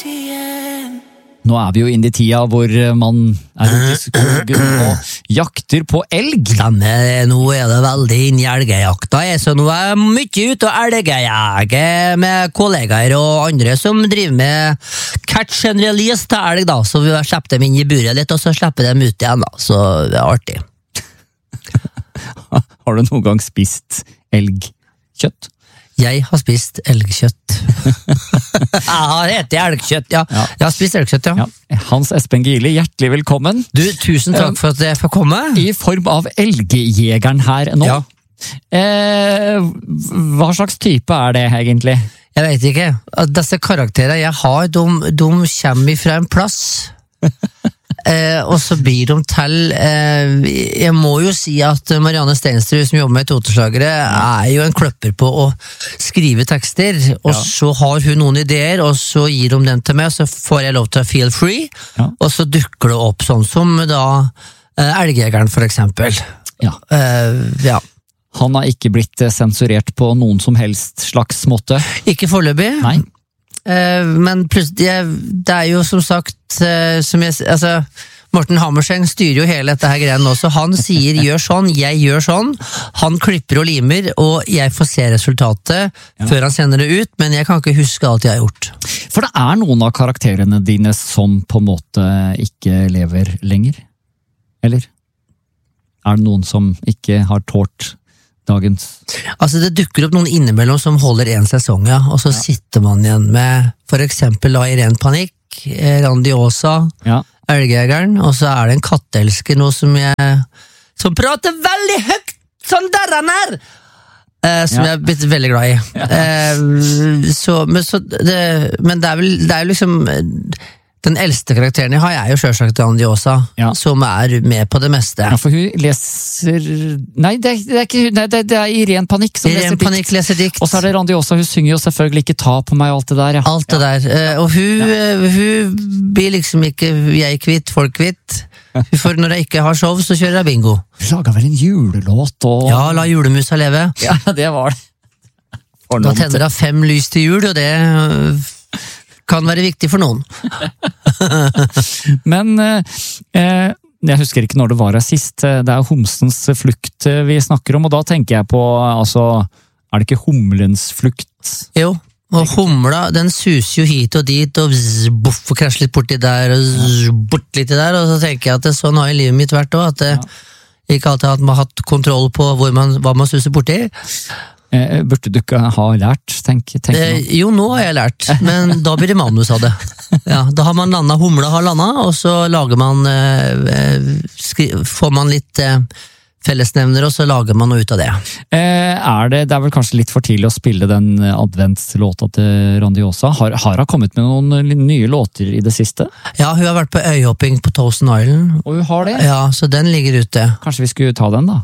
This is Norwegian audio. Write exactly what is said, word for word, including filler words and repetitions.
Nå er vi jo inne i tida hvor man er ute i skogen og jakter på elg. Stemmer, nå er det veldig inn i elgejakta, så nå er jeg mye ute og elgejager med kollegaer og andre som driver med catch and release til elg da, så vi slipper dem inn i buret litt, og så slipper dem ut igjen da, så det er artig. Har du noen gang spist elgkjøtt? Jeg har spist elgkjøtt. Jeg har etter elgkjøtt, ja. ja. Jeg har spist elgkjøtt, ja. ja. Hans Espen Gili, hjertelig velkommen. Du, tusen takk for at jeg får komme. I form av elgjegeren her nå. Ja. Eh, hva slags type er det egentlig? Jeg vet ikke. Disse karakterer jeg har, de, de kommer fra en plass. Eh, og så blir de til eh, jeg må jo si at Marianne Stensrud som jobber med Toteslagere er jo en kløpper på å skrive tekster, og ja. Så har hun noen ideer, og så gir hun dem til meg, så får jeg lov til å feel free, ja. Og så dukker det opp sånn som da eh, elgjegeren for eksempel. Ja. Eh, ja. Han har ikke blitt sensurert på noen som helst slags måte? Ikke foreløpig. Nei. Uh, men plutselig, det er jo som sagt uh, som jeg, altså, Morten Hammerseng styrer jo hele dette her greien også. Han sier gjør sånn, jeg gjør sånn. Han klipper og limer, og jeg får se resultatet ja. Før han sender det ut, men jeg kan ikke huske alt jeg har gjort. For det er noen av karakterene dine som på en måte ikke lever lenger? Eller? Er det noen som ikke har tålt dagens? Altså det dukker opp noen innimellom som holder en sesong, ja, og så ja. Sitter man igjen med for eksempel da i ren panikk, Grandiosa, ja. Elgjegeren, og så er det en katteelsker nå som jeg som prater veldig høyt sånn der han er eh, som ja. Jeg er blitt veldig glad i ja. eh, så, men, så det, men det er vel det er jo liksom den eldste karakteren jeg har, er jo selvsagt Grandiosa, ja. Som er med på det meste. Ja, for hun leser... Nei, det er, det er ikke nei, det, det er i ren panikk som I leser, ren panikk, leser dikt. Og så er det Grandiosa, hun synger jo selvfølgelig ikke ta på meg og alt det der. Ja. Alt det ja. Der. Og hun, ja. Hun blir liksom ikke jeg kvitt, folk kvitt. For når jeg ikke har show, så kjører jeg bingo. Hun lager vel en julelåt og... Ja, la julemusa leve. Ja, det var det. Da tenner jeg fem lys til jul, og det... kan være viktig for noen. Men eh, jeg husker ikke når det var her sist. Det er homsens flukt vi snakker om, og da tenker jeg på, altså, er det ikke humlens flukt? Jo, og humla, den suser jo hit og dit, og bzz, buff, og krasjer litt borti der, og zzz, bort litt der, og så tenker jeg at det, sånn har i livet mitt vært også, at det ja. Ikke alltid at man har hatt kontroll på hvor man, hva man suser borti. Eh, burde du ikke ha lært, tenk, tenk eh, Jo, nå har jeg lært, men da blir det manus av det. Ja, da har man landet, humla har landet, og så lager man, eh, skri, får man litt eh, fellesnevner, og så lager man noe ut av det. Eh, er det, det er vel kanskje litt for tidlig å spille den adventslåta til Grandiosa. Har, har hun kommet med noen nye låter i det siste? Ja, hun har vært på øyhopping på Thousand Island. Og hun har det? Ja, så den ligger ute. Kanskje vi skulle ta den da?